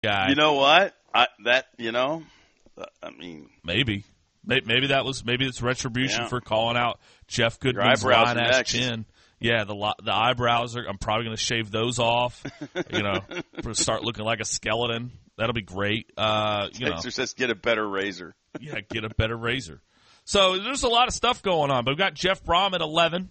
guy. You know what? Maybe it's retribution for calling out Jeff Goodman's eyebrows line are ass next. chin. Yeah, the eyebrows I'm probably going to shave those off. Start looking like a skeleton. That'll be great. Texter says get a better razor. Yeah, get a better razor. So there's a lot of stuff going on, but we've got Jeff Brom at 11.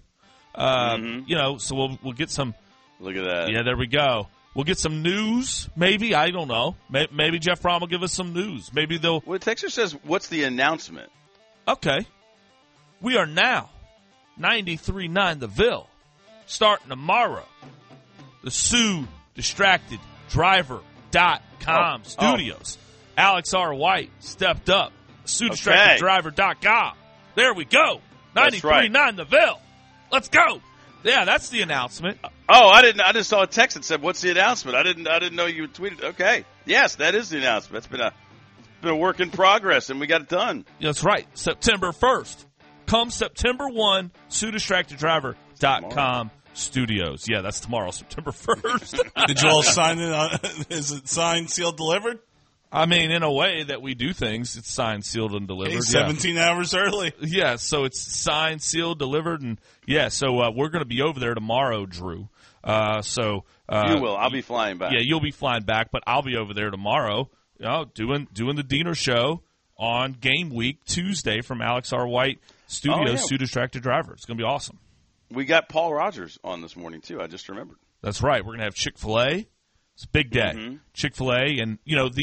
So we'll get some. Look at that. Yeah, there we go. We'll get some news, maybe. I don't know. Maybe Jeff Brom will give us some news. Maybe they'll. Well, Texter says, what's the announcement? Okay. We are now 93.9 The Ville. Starting tomorrow. The Sue Distracted Driver.com studios. Alex R. White stepped up. SueDistractedDriver.com. There we go. 93.9 The Ville. Let's go. Yeah, that's the announcement. Oh, I didn't. I just saw a text that said, "What's the announcement?" I didn't know you tweeted. Okay, yes, that is the announcement. It's been a work in progress, and we got it done. That's right. September 1st. Come September 1, SueDistractedDriver.com studios. Yeah, that's tomorrow, September 1st. Did you all sign it? Is it signed, sealed, delivered? I mean, in a way that we do things, it's signed, sealed, and delivered. Hey, 17 hours early. Yeah, so it's signed, sealed, delivered, and so we're going to be over there tomorrow, Drew. You will. I'll be flying back. Yeah, you'll be flying back, but I'll be over there tomorrow, doing the Diener show on game week Tuesday from Alex R. White Studios, Sue Distracted Driver. It's going to be awesome. We got Paul Rogers on this morning too. I just remembered. That's right. We're going to have Chick-fil-A. It's a big day. Mm-hmm. Chick-fil-A, and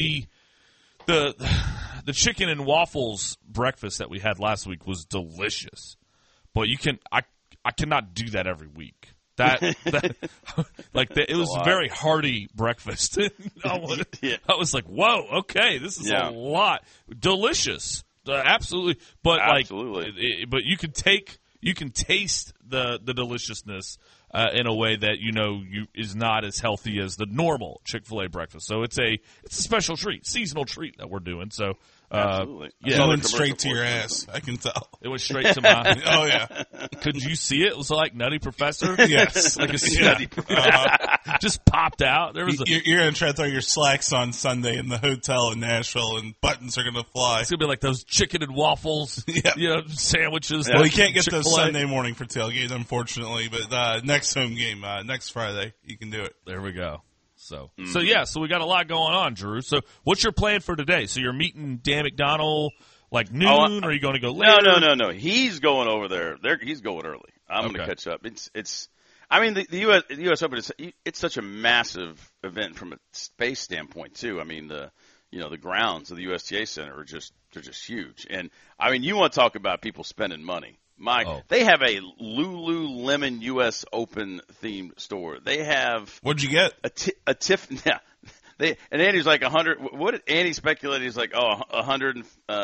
the chicken and waffles breakfast that we had last week was delicious, but I cannot do that every week. It was a very hearty breakfast. I was like, whoa, okay, this is a lot. Delicious, absolutely. But absolutely. But you can taste the deliciousness in a way that is not as healthy as the normal Chick-fil-A breakfast. So it's a special treat, seasonal treat that we're doing. So absolutely, it went straight to your ass. I can tell. It went straight to my. Oh yeah. Could you see it? It was like Nutty Professor. Yes, like a Nutty Professor. Just popped out. There was. You're gonna try to throw your slacks on Sunday in the hotel in Nashville, and buttons are gonna fly. It's gonna be like those chicken and waffles, sandwiches. Well, you can't get those Sunday morning for tailgate, unfortunately. But next home game, next Friday, you can do it. There we go. So we got a lot going on, Drew. So what's your plan for today? So you're meeting Dan McDonald like noon, or are you going to go later? No. He's going over there. He's going early. I'm going to catch up. It's. I mean, the U.S. Open it's such a massive event from a space standpoint too. I mean, the grounds of the USTA Center they're just huge. And I mean, you want to talk about people spending money. They have a Lululemon U.S. Open themed store. They have. What'd you get? A Tiffany. Yeah. And Andy's like $100. What did Andy speculate? He's like, $120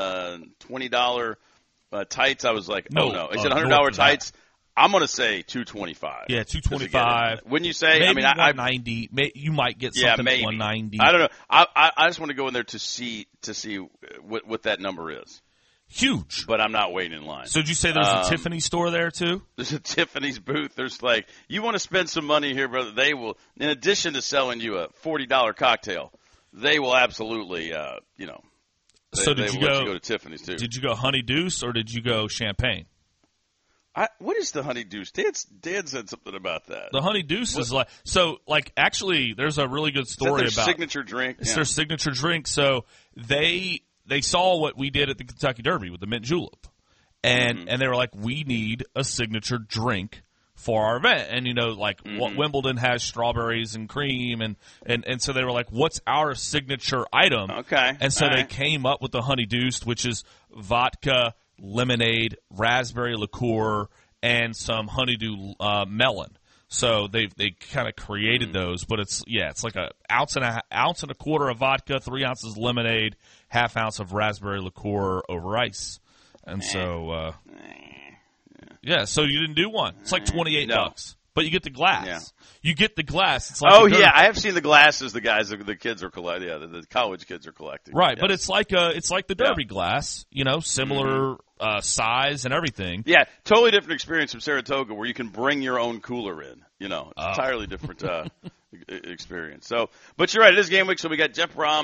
tights. I was like, no. He said $100 tights. I'm going to say $225. Yeah, $225. Wouldn't you say? Maybe I mean, $190. You might get something at $190. I don't know. I just want to go in there to see what that number is. Huge. But I'm not waiting in line. So did you say there's a Tiffany store there too? There's a Tiffany's booth. There's you want to spend some money here, brother. They will, in addition to selling you a $40 cocktail, they will absolutely, So did you go to Tiffany's too? Did you go Honey Deuce or did you go champagne? What is the Honey Deuce? Dan said something about that. The Honey Deuce is actually, there's a really good story about their signature drink. It's their signature drink. So they saw what we did at the Kentucky Derby with the mint julep, and they were like, we need a signature drink for our event. And Wimbledon has strawberries and cream, and so they were like, what's our signature item? Okay, and so they came up with the Honey Deuce, which is vodka, lemonade, raspberry liqueur, and some honeydew melon. So they kind of created those, but it's like an ounce and a quarter of vodka, 3 ounces lemonade, half ounce of raspberry liqueur over ice, and so so you didn't do one. It's like $28, but you get the glass. Yeah. You get the glass. It's like I have seen the glasses. The kids are collecting. Yeah, the college kids are collecting. Right, yes. But it's like the Derby glass. Similar size and everything. Yeah, totally different experience from Saratoga, where you can bring your own cooler in. It's entirely different. experience. So, but you're right. It is game week, so we got Jeff Brom